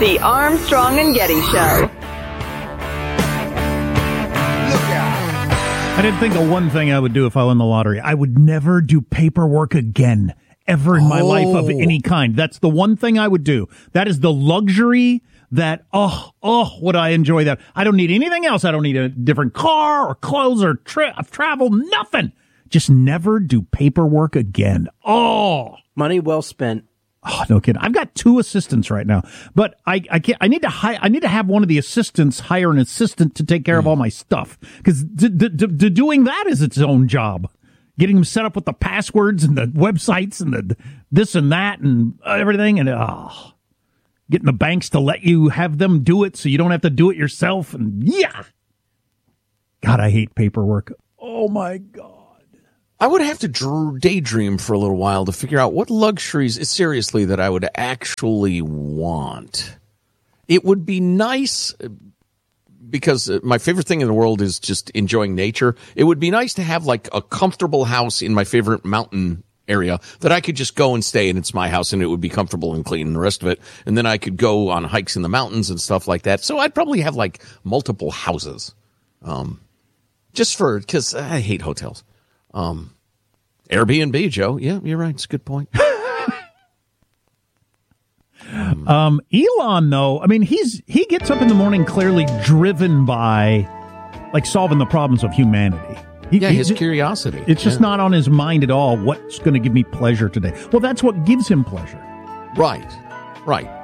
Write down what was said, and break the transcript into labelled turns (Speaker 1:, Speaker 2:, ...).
Speaker 1: The Armstrong and Getty Show.
Speaker 2: I didn't think of one thing I would do if I won the lottery. I would never do paperwork again, ever in my life of any kind. That's the one thing I would do. That is the luxury that, would I enjoy that. I don't need anything else. I don't need a different car or clothes or travel, nothing. Just never do paperwork again. Oh.
Speaker 3: Money well spent.
Speaker 2: Oh, no kidding. I've got 2 assistants right now, but I can't. I need to have one of the assistants hire an assistant to take care of all my stuff, because doing that is its own job. Getting them set up with the passwords and the websites and the this and that and everything, and getting the banks to let you have them do it so you don't have to do it yourself. And God, I hate paperwork. Oh my God.
Speaker 4: I would have to daydream for a little while to figure out what luxuries, seriously, that I would actually want. It would be nice, because my favorite thing in the world is just enjoying nature. It would be nice to have like a comfortable house in my favorite mountain area that I could just go and stay, and it's my house, and it would be comfortable and clean and the rest of it. And then I could go on hikes in the mountains and stuff like that. So I'd probably have like multiple houses, because I hate hotels. Airbnb, Joe. Yeah, you're right. It's a good point.
Speaker 2: Elon, though, I mean, he gets up in the morning clearly driven by like solving the problems of humanity.
Speaker 4: His curiosity.
Speaker 2: It's just not on his mind at all. What's going to give me pleasure today? Well, that's what gives him pleasure.
Speaker 4: Right.